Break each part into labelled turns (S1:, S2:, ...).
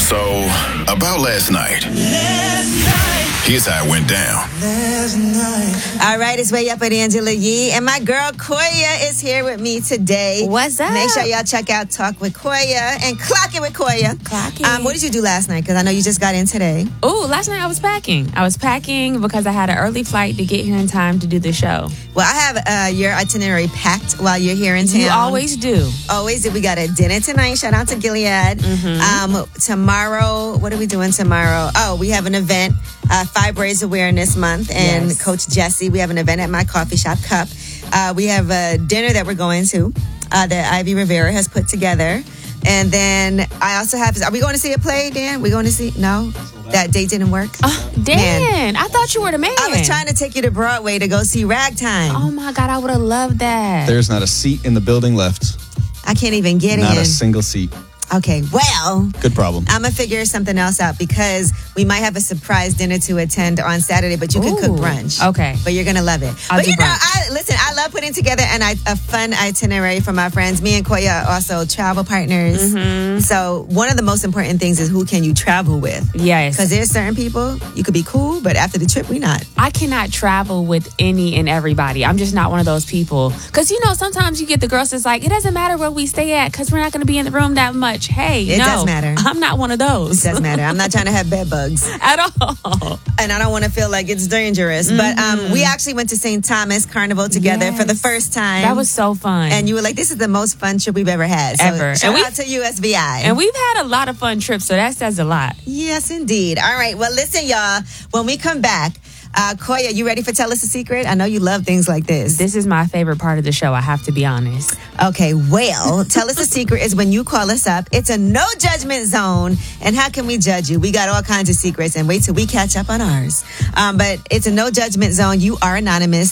S1: So, about last night. Here's how it went down.
S2: All right, it's Way Up with Angela Yee. And my girl, Koya, is here with me today.
S3: What's up?
S2: Make sure y'all check out Talk with Koya and Clock It with Koya.
S3: Clock it.
S2: What did you do last night? Because I know you just got in today.
S3: Oh, last night I was packing. I was packing because I had an early flight to get here in time to do the show.
S2: Well, I have your itinerary packed while you're here in town.
S3: You always do.
S2: Always do. We got a dinner tonight. Shout out to Gilead. Tomorrow, what are we doing tomorrow? Oh, we have an event, Fibroids Awareness Month, and
S3: Yes.
S2: Coach Jesse. We have an event at my coffee shop, Cup. We have a dinner that we're going to that Ivy Rivera has put together. And then I also have, are we going to see a play, Dan? We going to see? No? That date didn't work?
S3: Dan, I thought you were the man.
S2: I was trying to take you to Broadway to go see Ragtime.
S3: Oh my God, I would have loved that.
S4: There's not a seat in the building left.
S2: I can't even get
S4: Not
S2: in.
S4: a single seat.
S2: Okay, well,
S4: Good problem.
S2: I'm going to figure something else out because we might have a surprise dinner to attend on Saturday, but you can cook
S3: Ooh,
S2: brunch.
S3: okay.
S2: But you're going to love it.
S3: I'll
S2: But
S3: do
S2: you know,
S3: brunch.
S2: I love putting together a fun itinerary for my friends. Me and Koya are also travel partners. So one of the most important things is who can you travel with?
S3: Yes.
S2: Because there's certain people, you could be cool, but after the trip, we not.
S3: I cannot travel with any and everybody. I'm just not one of those people. Because, you know, sometimes you get the girls that's like, it doesn't matter where we stay at because we're not going to be in the room that much. Hey,
S2: It
S3: no,
S2: does matter.
S3: I'm not one of those.
S2: It doesn't matter. I'm not trying to have bed bugs.
S3: At all.
S2: And I don't want to feel like it's dangerous. But we actually went to St. Thomas Carnival together for the
S3: Yes.
S2: first time.
S3: That was so fun.
S2: And you were like, this is the most fun trip we've ever had. So
S3: Ever.
S2: shout
S3: And
S2: out to USVI.
S3: And we've had a lot of fun trips, so that says a lot.
S2: Yes, indeed. All right. Well, listen, y'all. When we come back, Koya, you ready for Tell Us a Secret? I know you love things like this.
S3: This is my favorite part of the show, I have to be honest.
S2: Okay, well, Tell Us a Secret is when you call us up. It's a no judgment zone. And how can we judge you? We got all kinds of secrets, and wait till we catch up on ours. But it's a no judgment zone. You are anonymous.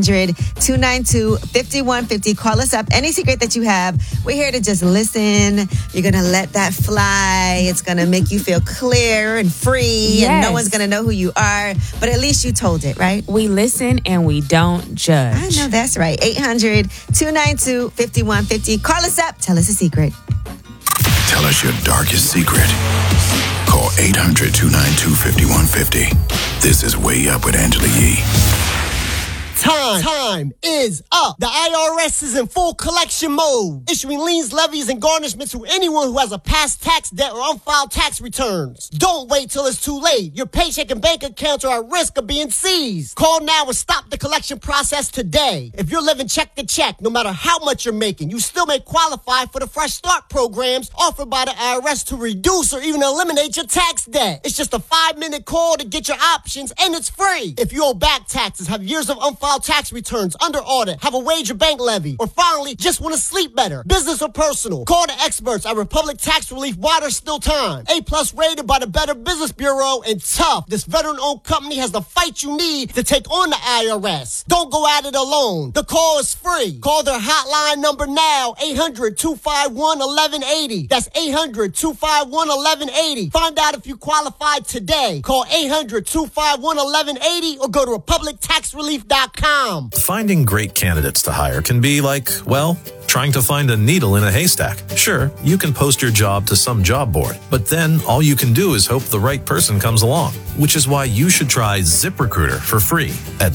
S2: 800-292-5150. Call us up. Any secret that you have, we're here to just listen. You're going to let that fly. It's going to make you feel clear and free, and no
S3: Yes.
S2: one's going to know who you are. But at least you told it, right?
S3: We listen and we don't judge.
S2: I know that's right. 800-292-5150. Call us up. Tell us a secret.
S1: Tell us your darkest secret. Call 800-292-5150. This is Way Up with Angela Yee.
S5: Time is up. The IRS is in full collection mode, issuing liens, levies, and garnishments to anyone who has a past tax debt or unfiled tax returns. Don't wait till it's too late. Your paycheck and bank accounts are at risk of being seized. Call now and stop the collection process today. If you're living check to check, no matter how much you're making, you still may qualify for the Fresh Start programs offered by the IRS to reduce or even eliminate your tax debt. It's just a 5-minute call to get your options, and it's free. If you owe back taxes, have years of unfiled tax returns, under audit, have a wage or bank levy, or finally just want to sleep better, business or personal, call the experts at Republic Tax Relief while there's still time. A+ rated by the Better Business Bureau, and tough. This veteran-owned company has the fight you need to take on the IRS. Don't go at it alone. The call is free. Call their hotline number now, 800-251-1180. That's 800-251-1180. Find out if you qualify today. Call 800-251-1180 or go to republictaxrelief.com.
S6: Finding great candidates to hire can be like, well, trying to find a needle in a haystack. Sure, you can post your job to some job board, but then all you can do is hope the right person comes along, which is why you should try ZipRecruiter for free at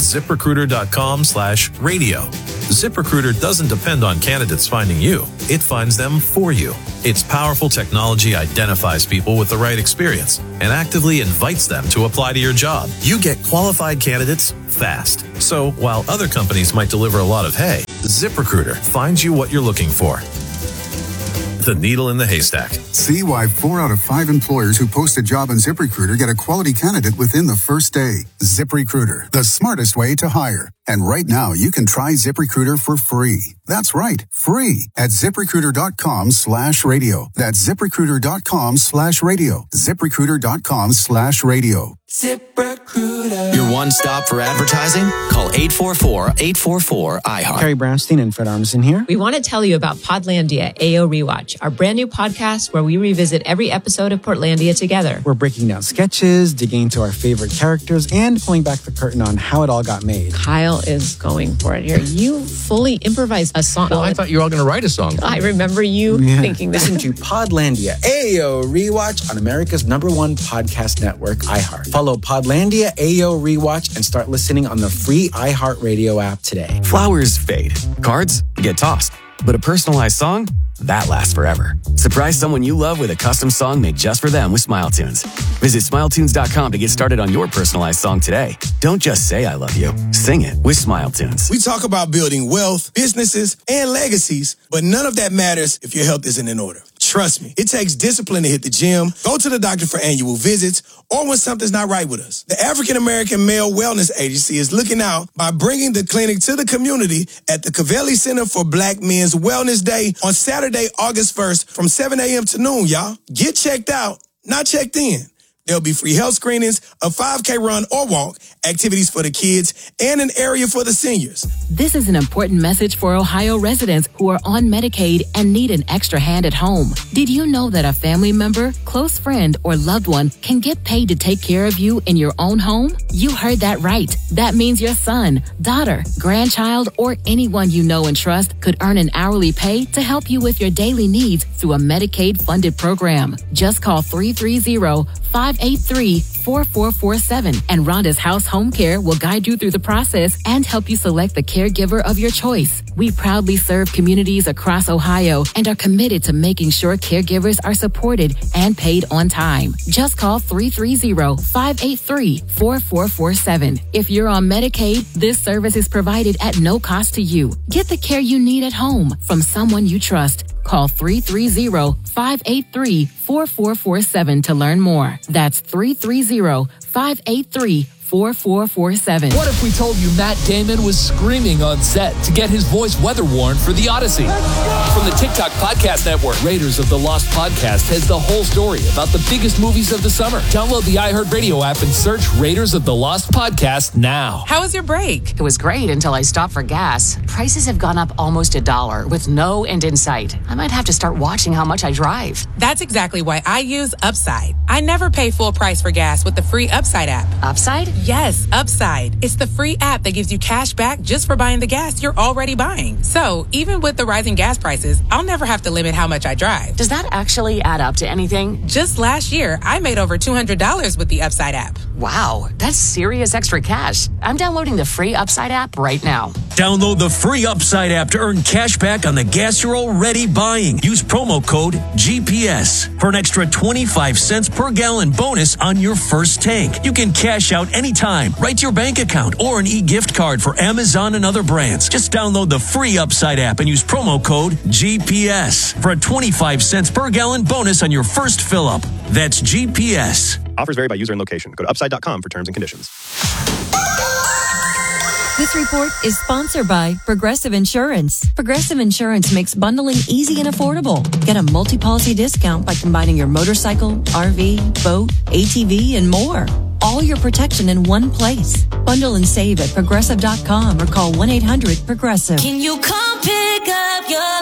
S6: ZipRecruiter.com/radio. ZipRecruiter doesn't depend on candidates finding you. It finds them for you. Its powerful technology identifies people with the right experience and actively invites them to apply to your job. You get qualified candidates fast. So while other companies might deliver a lot of hay, ZipRecruiter finds you what you're looking for. The needle in the haystack.
S7: See why 4 out of 5 employers who post a job on ZipRecruiter get a quality candidate within the first day. ZipRecruiter, the smartest way to hire. And right now, you can try ZipRecruiter for free. That's right, free at ZipRecruiter.com/radio. That's ZipRecruiter.com/radio. ZipRecruiter.com/radio.
S8: ZipRecruiter. Your one stop for advertising? Call 844-844-iHeart.
S9: Carrie Brownstein and Fred Armisen here.
S10: We want to tell you about Podlandia AO Rewatch, our brand new podcast where we revisit every episode of Portlandia together.
S9: We're breaking down sketches, digging into our favorite characters, and pulling back the curtain on how it all got made.
S10: Kyle Kyle is going for it here. You fully improvised a song.
S9: Well, I thought you were all going to write a song.
S10: I remember you thinking that.
S11: Listen to Podlandia AO Rewatch on America's #1 podcast network, iHeart. Follow Podlandia AO Rewatch and start listening on the free iHeartRadio app today.
S8: Flowers fade. Cards get tossed. But a personalized song? That lasts forever. Surprise someone you love with a custom song made just for them with SmileTunes. Visit SmileTunes.com to get started on your personalized song today. Don't just say I love you. Sing it with SmileTunes.
S12: We talk about building wealth, businesses, and legacies, but none of that matters if your health isn't in order. Trust me, it takes discipline to hit the gym, go to the doctor for annual visits, or when something's not right with us. The African American Male Wellness Agency is looking out by bringing the clinic to the community at the Covelli Center for Black Men's Wellness Day on Saturday, August 1st from 7 a.m. to noon, y'all. Get checked out, not checked in. There'll be free health screenings, a 5K run or walk, activities for the kids, and an area for the seniors.
S13: This is an important message for Ohio residents who are on Medicaid and need an extra hand at home. Did you know that a family member, close friend, or loved one can get paid to take care of you in your own home? You heard that right. That means your son, daughter, grandchild, or anyone you know and trust could earn an hourly pay to help you with your daily needs through a Medicaid-funded program. Just call 330-583-4447 and Rhonda's House Home Care will guide you through the process and help you select the caregiver of your choice. We proudly serve communities across Ohio and are committed to making sure caregivers are supported and paid on time. Just call 330-583-4447. If you're on Medicaid, this service is provided at no cost to you. Get the care you need at home from someone you trust. Call 330-583-4447 to learn more. That's 330-583-4447.
S14: What if we told you Matt Damon was screaming on set to get his voice weather worn for The Odyssey? From the TikTok Podcast Network, Raiders of the Lost Podcast has the whole story about the biggest movies of the summer. Download the iHeartRadio app and search Raiders of the Lost Podcast now.
S15: How was your break?
S16: It was great until I stopped for gas. Prices have gone up almost $1 with no end in sight. I might have to start watching how much I drive.
S15: That's exactly why I use Upside. I never pay full price for gas with the free Upside app.
S16: Upside?
S15: Yes, Upside. It's the free app that gives you cash back just for buying the gas you're already buying. So even with the rising gas prices, I'll never have to limit how much I drive.
S16: Does that actually add up to anything?
S15: Just last year, I made over $200 with the Upside app.
S16: Wow, that's serious extra cash. I'm downloading the free Upside app right now.
S17: Download the free Upside app to earn cash back on the gas you're already buying. Use promo code GPS for an extra 25 cents per gallon bonus on your first tank. You can cash out anytime, right to your bank account, or an e-gift card for Amazon and other brands. Just download the free Upside app and use promo code GPS for a 25 cents per gallon bonus on your first fill up. That's GPS.
S18: Offers vary by user and location. Go to upside.com for terms and conditions.
S19: This report is sponsored by Progressive Insurance. Progressive Insurance makes bundling easy and affordable. Get a multi-policy discount by combining your motorcycle, RV, boat, ATV, and more. All your protection in one place. Bundle and save at Progressive.com or call 1-800-PROGRESSIVE.
S20: Can you come pick up your...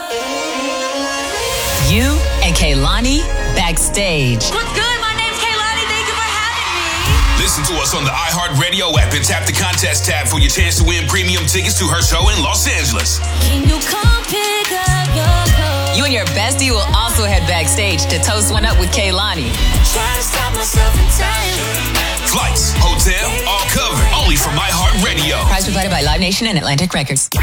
S20: You and Kaylani backstage. What's good? My name's Kaylani. Thank you for having me.
S1: Listen to us on the iHeartRadio app and tap the contest tab for your chance to win premium tickets to her show in Los Angeles.
S20: Can you come pick up your clothes? You and your bestie will also head backstage to toast one up with Kaylani.
S1: Trying to stop myself in time. Flights, hotel, all covered. Only from iHeartRadio.
S20: Prize provided by Live Nation and Atlantic Records.